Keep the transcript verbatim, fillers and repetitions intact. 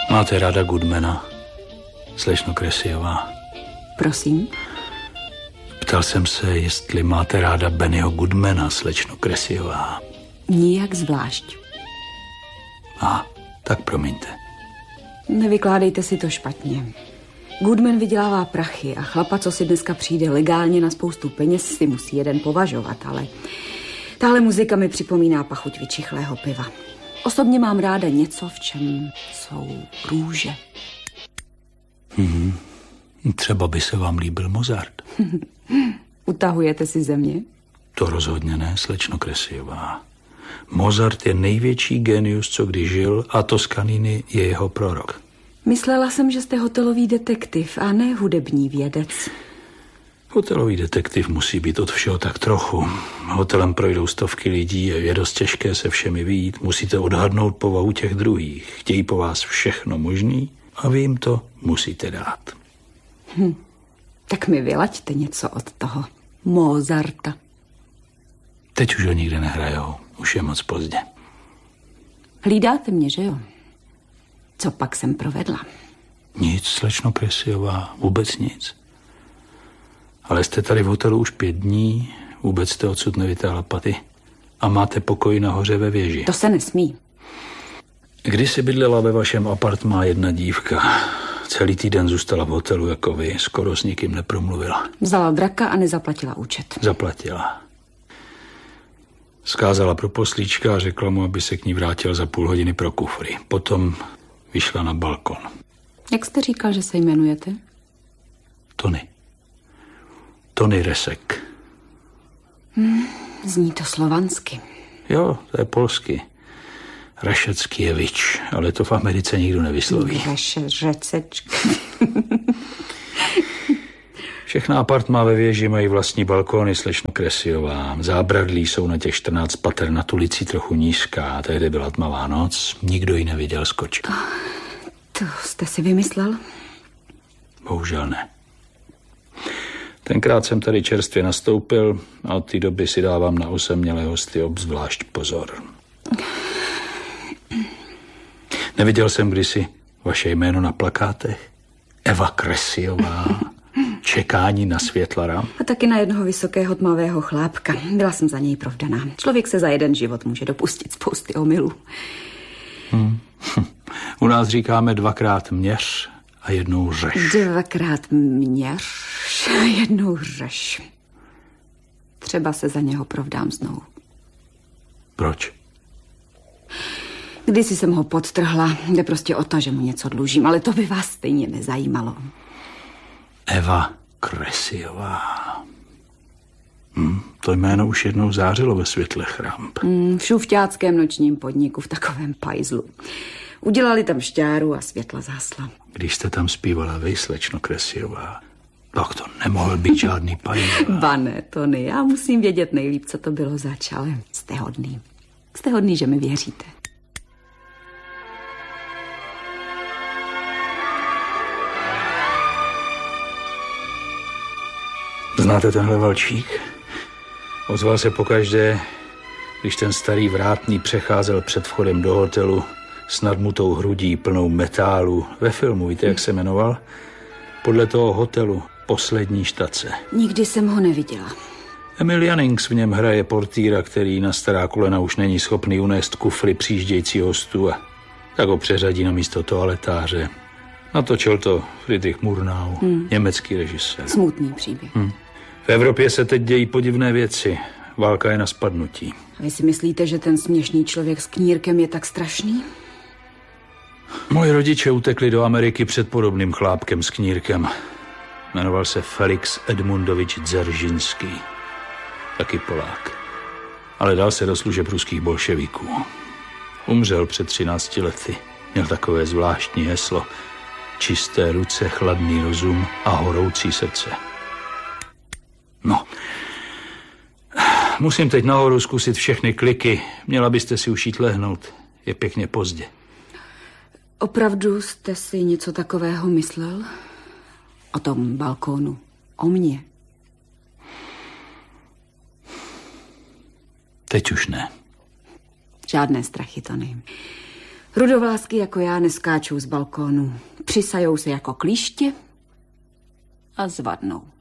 Máte ráda Goodmana, slečno Kresiová? Prosím? Ptal jsem se, jestli máte ráda Bennyho Goodmana, slečno Kresiová. Nijak zvlášť. A, tak promiňte. Nevykládejte si to špatně. Goodman vydělává prachy a chlapa, co si dneska přijde legálně na spoustu peněz, si musí jeden považovat, ale tahle muzika mi připomíná pachuť vyčichlého piva. Osobně mám ráda něco, v čem jsou růže. Mhm. Třeba by se vám líbil Mozart. Utahujete si ze mě? To rozhodně ne, slečno Kresiová. Mozart je největší genius, co kdy žil, a Toscanini je jeho prorok. Myslela jsem, že jste hotelový detektiv a ne hudební vědec. Hotelový detektiv musí být od všeho tak trochu. Hotelem projdou stovky lidí a je dost těžké se všemi vyjít. Musíte odhadnout povahu těch druhých. Chtějí po vás všechno možný a vy jim to musíte dát. Hm. Tak mi vylaďte něco od toho Mozarta. Teď už ho nikde nehrajou. Už je moc pozdě. Hlídáte mě, že jo? Co pak jsem provedla? Nic, slečno Kresiová, vůbec nic. Ale jste tady v hotelu už pět dní, vůbec jste odsud nevytáhla paty a máte pokoj nahoře ve věži. To se nesmí. Kdysi bydlela ve vašem apartmá jedna dívka. Celý týden zůstala v hotelu jako vy, skoro s nikým nepromluvila. Vzala draka a nezaplatila účet. Zaplatila. Zkázala pro poslíčka a řekla mu, aby se k ní vrátil za půl hodiny pro kufry. Potom vyšla na balkon. Jak jste říkal, že se jmenujete? Tony. Tony Resek. Hmm, zní to slovansky. Jo, to je polsky. Rašeckievič, ale to v Americe nikdo nevysloví. Rašeřecečka. Všechna apartmá ve věži mají vlastní balkóny, slečno Kresiová. Zábradlí jsou na těch čtrnáct pater nad ulicí trochu nízká. Tehdy byla tmavá noc, nikdo ji neviděl skočit. To jste si vymyslel? Bohužel ne. Tenkrát jsem tady čerstvě nastoupil a od té doby si dávám na osamělé hosty obzvlášť pozor. Neviděl jsem kdysi vaše jméno na plakátech? Eva Kresiová. Čekání na světlara. A taky na jednoho vysokého tmavého chlápka. Byla jsem za něj provdaná. Člověk se za jeden život může dopustit spousty omylů. Hmm. U nás říkáme dvakrát měř a jednou řeš. Dvakrát měř a jednou řeš. Třeba se za něho provdám znovu. Proč? Kdysi jsem ho podtrhla. Jde prostě o to, že mu něco dlužím, ale to by vás stejně nezajímalo. Eva Kresiová. Hm, to jméno už jednou zářilo ve světle chramp. Hmm, v šufťáckém nočním podniku v takovém pajzlu. Udělali tam šťáru a světla zásla. Když jste tam zpívala vy, slečno Kresiová, tak to nemohl být žádný pajzl. Ba ne, to ne. Já musím vědět nejlíp, co to bylo zač, ale jste hodný. Jste hodný, že mi věříte. Znáte tenhle valčík? Ozval se pokaždé, když ten starý vrátný přecházel před vchodem do hotelu s nadmutou hrudí plnou metálu. Ve filmu, víte, jak se jmenoval? Podle toho hotelu Poslední štace. Nikdy jsem ho neviděla. Emil Jannings v něm hraje portýra, který na stará kolena už není schopný unést kufry přijíždějící hostů a tak ho přeřadí na místo toaletáře. Natočil to Friedrich Murnau, hmm. německý režisér. Smutný příběh. Hmm. V Evropě se teď dějí podivné věci. Válka je na spadnutí. A vy si myslíte, že ten směšný člověk s knírkem je tak strašný? Moji rodiče utekli do Ameriky před podobným chlápkem s knírkem. Jmenoval se Felix Edmundovič Dzeržinský. Taky Polák. Ale dal se do služeb ruských bolševiků. Umřel před třinácti lety. Měl takové zvláštní heslo. Čisté ruce, chladný rozum a horoucí srdce. No. Musím teď nahoru zkusit všechny kliky. Měla byste si už jít lehnout. Je pěkně pozdě. Opravdu jste si něco takového myslel? O tom balkónu? O mně? Teď už ne. Žádné strachy, Tony. Rudovlásky jako já neskáčou z balkónu. Přisajou se jako klíště a zvadnou.